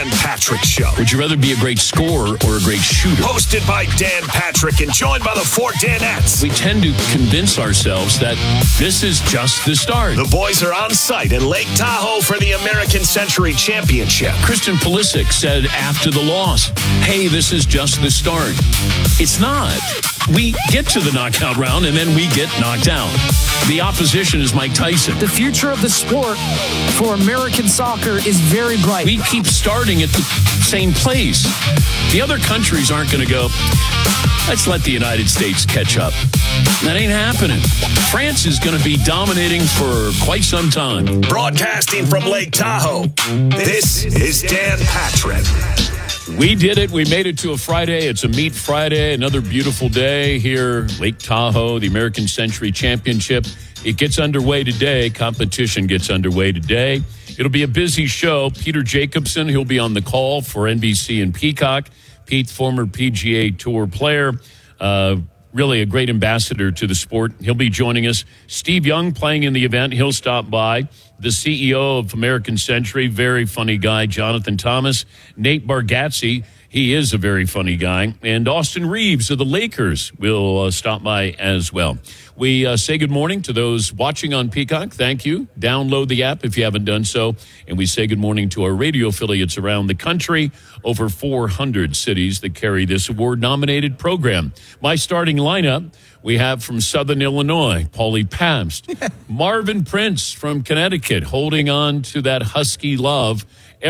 Patrick Show. Would you rather be a great scorer or a great shooter? Hosted by Dan Patrick and joined by the four Danettes. We tend to convince ourselves that this is just the start. The boys are on site in Lake Tahoe for the American Century Championship. Christian Pulisic said after the loss, hey, this is just the start. It's not. We get to the knockout round and then we get knocked out. The opposition is Mike Tyson. The future of the sport for American soccer is very bright. We keep starting at the same place. The other countries aren't going to go, let's let the United States catch up. That ain't happening. France is going to be dominating for quite some time. Broadcasting from Lake Tahoe, this is Dan Patrick. We did it. We made it to a Friday. It's a Meat Friday, another beautiful day here, Lake Tahoe, the American Century Championship. It gets underway today. Competition gets underway today. It'll be a busy show. Peter Jacobsen, he'll be on the call for NBC and Peacock. Pete, former PGA Tour player, really a great ambassador to the sport. He'll be joining us. Steve Young playing in the event. He'll stop by. The CEO of American Century, very funny guy, Jonathan Thomas. Nate Bargatze, he is a very funny guy. And Austin Reeves of the Lakers will stop by as well. We say good morning to those watching on Peacock. Thank you. Download the app if you haven't done so. And we say good morning to our radio affiliates around the country. Over 400 cities that carry this award-nominated program. My starting lineup, we have from Southern Illinois, Paulie Pabst. Marvin Prince from Connecticut, holding on to that Husky love.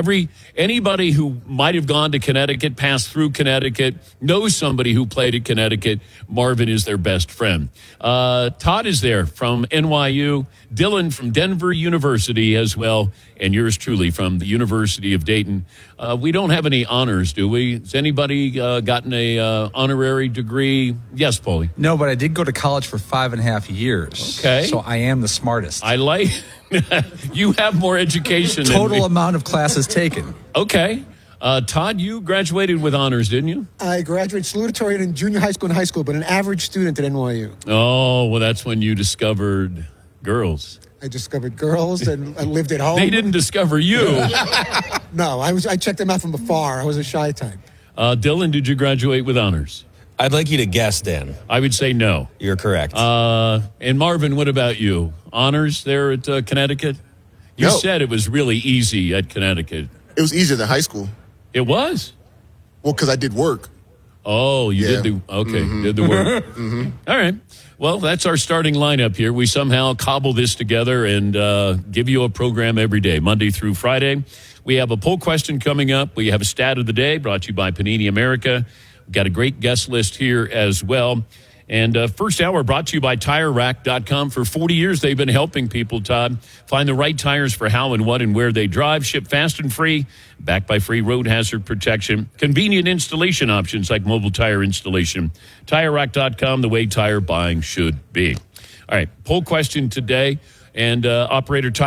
Anybody who might have gone to Connecticut, passed through Connecticut, knows somebody who played at Connecticut. Marvin is their best friend. Todd is there from NYU. Dylan from Denver University as well. And yours truly from the University of Dayton. We don't have any honors, do we? Has anybody gotten a honorary degree? Yes, Paulie. No, but I did go to college for 5.5 years. Okay. So I am the smartest. I like you have more education. Total amount of classes taken. Okay. Todd, you graduated with honors, didn't you? I graduated salutatorian in junior high school and high school, but an average student at NYU. Oh, well, that's when you discovered girls. I discovered girls and I lived at home. They didn't discover you. No, I checked them out from afar. I was a shy type. Dylan, did you graduate with honors? I'd like you to guess, Dan. I would say no. You're correct. And Marvin, what about you? Honors there at Connecticut? You said it was really easy at Connecticut. It was easier than high school. It was? Well, because I did work. Oh, you did the did the work. All right. Well, that's our starting lineup here. We somehow cobble this together and give you a program every day, Monday through Friday. We have a poll question coming up. We have a stat of the day brought to you by Panini America. We've got a great guest list here as well. And first hour brought to you by TireRack.com. For 40 years, they've been helping people, Todd, find the right tires for how and what and where they drive. Ship fast and free, backed by free road hazard protection. Convenient installation options like mobile tire installation. TireRack.com, the way tire buying should be. All right, poll question today. And operator Tyler.